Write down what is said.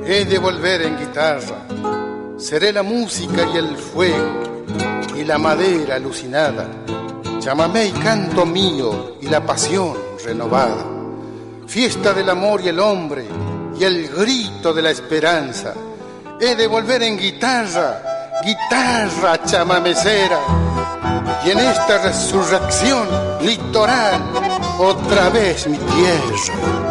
He de volver en guitarra, seré la música y el fuego y la madera alucinada, chamamé y canto mío y la pasión renovada, fiesta del amor y el hombre y el grito de la esperanza. He de volver en guitarra, guitarra chamamecera, y en esta resurrección litoral otra vez mi tierra.